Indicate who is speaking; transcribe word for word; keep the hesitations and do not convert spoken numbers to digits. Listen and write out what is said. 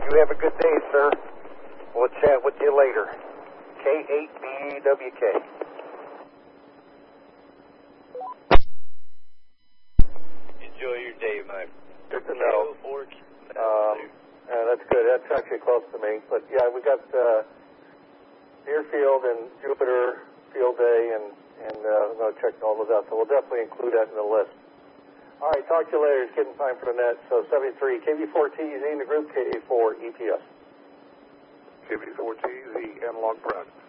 Speaker 1: You have a good day, sir. We'll chat with you later. K eight B W K.
Speaker 2: Enjoy your day, Mike.
Speaker 3: Good to know. Um, uh, that's good. That's actually close to me. But yeah, we got uh, Deerfield and Jupiter Field Day, and and uh, I'm going to check all those out. So we'll definitely include that in the list. All right, talk to you later. It's getting time for the net. So seventy-three K V four T Z in the group, K A four E P S.
Speaker 4: K V four T Z analog press.